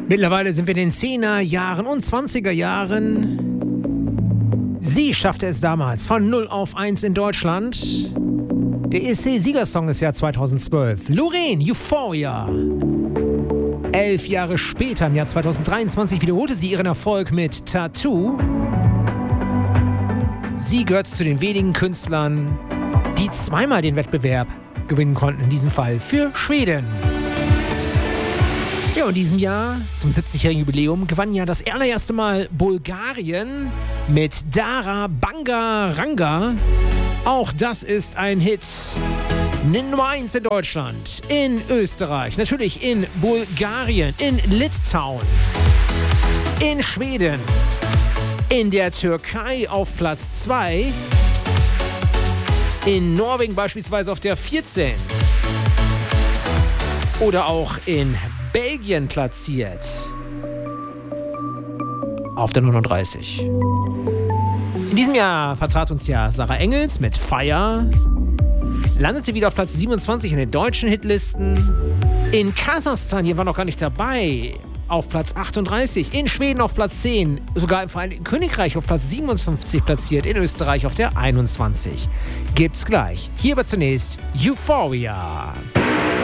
Mittlerweile sind wir in den 10er Jahren und 20er Jahren. Sie schaffte es damals von 0 auf 1 in Deutschland. Der ESC-Siegersong des Jahr 2012. Loreen, Euphoria. 11 Jahre später, im Jahr 2023, wiederholte sie ihren Erfolg mit Tattoo. Sie gehört zu den wenigen Künstlern, die zweimal den Wettbewerb gewinnen konnten, in diesem Fall für Schweden. Ja, und in diesem Jahr, zum 70-jährigen Jubiläum, gewann ja das allererste Mal Bulgarien mit Dara Banga Ranga. Auch das ist ein Hit. Nummer 1 in Deutschland, in Österreich, natürlich in Bulgarien, in Litauen, in Schweden, in der Türkei auf Platz 2, in Norwegen beispielsweise auf der 14 oder auch in Belgien platziert auf der 39. In diesem Jahr vertrat uns ja Sarah Engels mit Fire, landete wieder auf Platz 27 in den deutschen Hitlisten. In Kasachstan, hier war noch gar nicht dabei, auf Platz 38. In Schweden auf Platz 10. Sogar im Vereinigten Königreich auf Platz 57 platziert. In Österreich auf der 21. Gibt's gleich. Hier aber zunächst Euphoria.